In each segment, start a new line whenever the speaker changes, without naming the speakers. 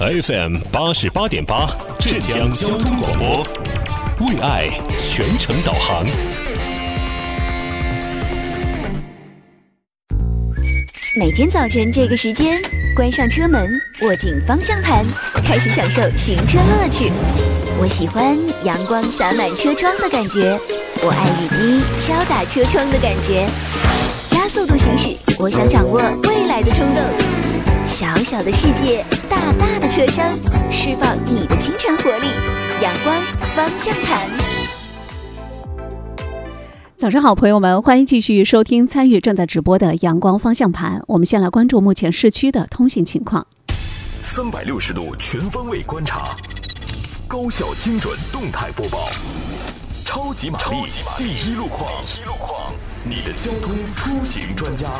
FM 88.8浙江交通广播，为爱全程导航。
每天早晨这个时间，关上车门，握紧方向盘，开始享受行车乐趣。我喜欢阳光洒满车窗的感觉，我爱雨滴敲打车窗的感觉。加速度行驶，我想掌握未来的冲动。小小的世界，大大的车厢，释放你的清晨活力。阳光方向盘。
早上好，朋友们，欢迎继续收听参与正在直播的阳光方向盘。我们先来关注目前市区的通行情况。
360度全方位观察，高效精准动态播报，超级玛丽第一路况，你的交通出行专家。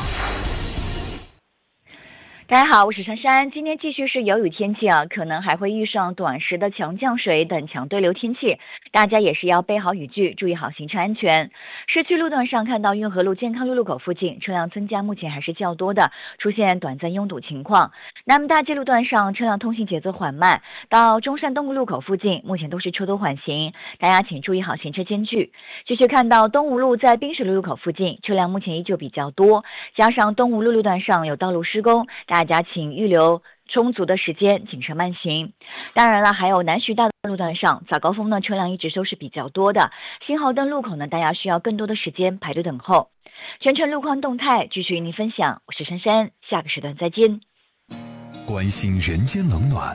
大家好，我是珊珊。今天继续是有雨天气啊，可能还会遇上短时的强降水等强对流天气，大家也是要备好雨具，注意好行车安全。市区路段上看到运河路健康路路口附近车辆增加，目前还是较多的，出现短暂拥堵情况。那么大街路段上车辆通行节奏缓慢，到中山东路路口附近目前都是车多缓行，大家请注意好行车间距。继续看到东吴路在滨水路路口附近车辆目前依旧比较多，加上东吴路路段上有道路施工，大家请预留充足的时间谨慎慢行。当然了，还有南徐大道路段上早高峰呢车辆一直都是比较多的，信号灯路口呢大家需要更多的时间排队等候。全程路况动态继续与您分享，我是珊珊，下个时段再见。
关心人间冷暖，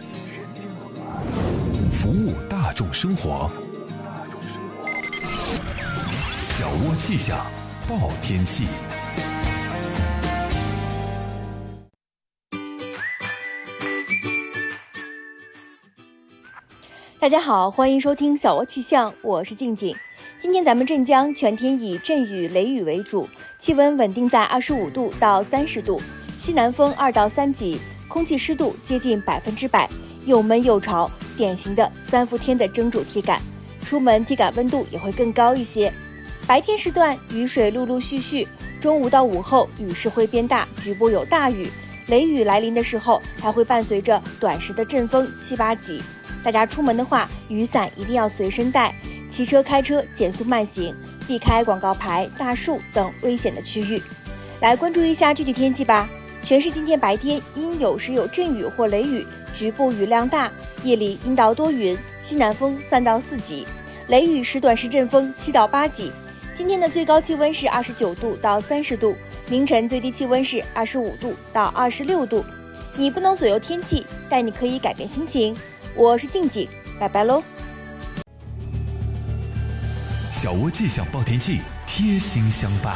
服务大众生活，小窝气象报天气。
大家好，欢迎收听小窝气象，我是静静。今天咱们镇江全天以阵雨雷雨为主，气温稳定在25度到30度，西南风2到3级，空气湿度接近100%，又闷又潮，典型的3伏天的蒸煮体感，出门体感温度也会更高一些。白天时段雨水陆陆续续，中午到午后雨势会变大，局部有大雨，雷雨来临的时候还会伴随着短时的阵风7、8级。大家出门的话，雨伞一定要随身带，骑车开车减速慢行，避开广告牌、大树等危险的区域。来关注一下具体天气吧。全市今天白天阴有时有阵雨或雷雨，局部雨量大，夜里阴到多云，西南风3到4级，雷雨时短时阵风7到8级。今天的最高气温是29度到30度，凌晨最低气温是25度到26度。你不能左右天气，但你可以改变心情。我是静静，拜拜喽。
小窝气象报天气，贴心相伴。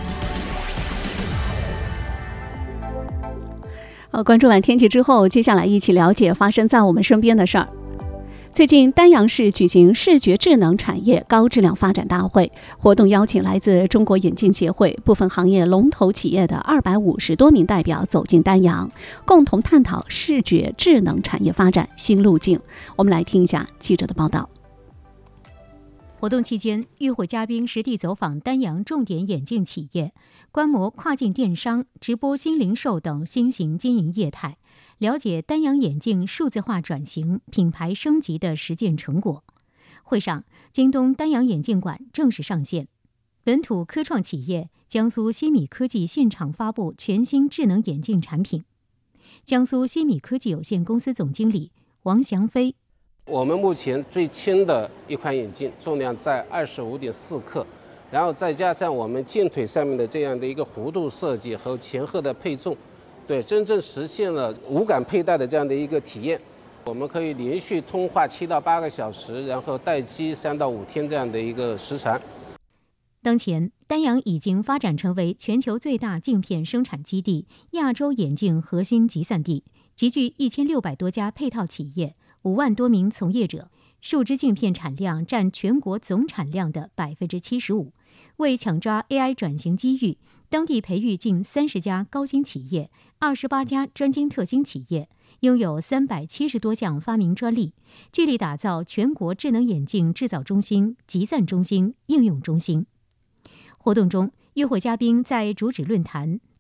关注完天气之后，接下来一起了解发生在我们身边的事儿。最近，丹阳市举行视觉智能产业高质量发展大会，活动邀请来自中国眼镜协会部分行业龙头企业的250多名代表走进丹阳，共同探讨视觉智能产业发展新路径。我们来听一下记者的报道。
活动期间，与会嘉宾实地走访丹阳重点眼镜企业，观摩跨境电商、直播新零售等新型经营业态，了解丹阳眼镜数字化转型、品牌升级的实践成果。会上，京东丹阳眼镜馆正式上线，本土科创企业江苏西米科技现场发布全新智能眼镜产品。江苏西米科技有限公司总经理王祥飞。
我们目前最轻的一款眼镜重量在25.4克，然后再加上我们镜腿上面的这样的一个弧度设计和前后的配重，对，真正实现了无感佩戴的这样的一个体验。我们可以连续通话7到8个小时，然后待机3到5天这样的一个时长。
当前，丹阳已经发展成为全球最大镜片生产基地、亚洲眼镜核心集散地，集聚1600多家配套企业、5万多名从业者，数支镜片产量占全国总产量的75%。为抢抓 AI 转型机遇，当地培育近30家高新企业、28家专精特新企业，拥有370多项发明专利，致力打造全国智能眼镜制造中心、集散中心、应用中心。活动中，与会嘉宾在主旨论坛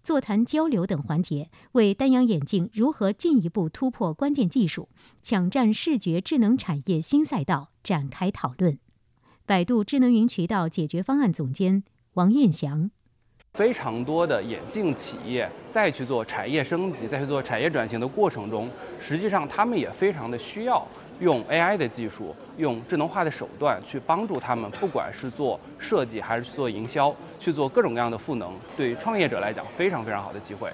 座谈交流等环节，为丹阳眼镜如何进一步突破关键技术，抢占视觉智能产业新赛道展开讨论。百度智能云渠道解决方案总监王运祥。
非常多的眼镜企业再去做产业升级、再去做产业转型的过程中，实际上他们也非常的需要用 AI 的技术、用智能化的手段去帮助他们，不管是做设计还是去做营销，去做各种各样的赋能，对于创业者来讲非常非常好的机会。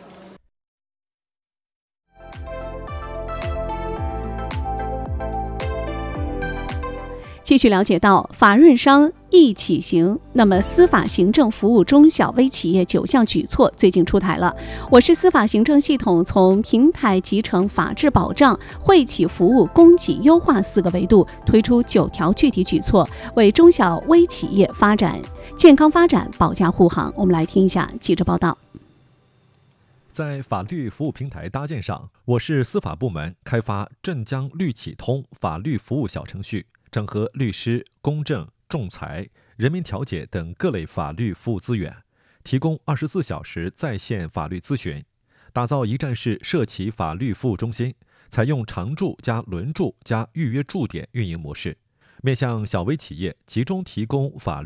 继续了解到法润商一起行，那么司法行政服务中小微企业9项举措最近出台了。我市司法行政系统从平台集成、法治保障、惠企服务、供给优化4个维度推出9条具体举措，为中小微企业发展健康发展保驾护航。我们来听一下记者报道。
在法律服务平台搭建上，我市司法部门开发镇江律企通法律服务小程序，整合律师、公证、仲裁、人民调解等各类法律服务资源，提供24小时在线法律咨询，打造一站式社企法律服务中心，采用常驻加轮驻加预约驻点运营模式，面向小微企业集中提供法律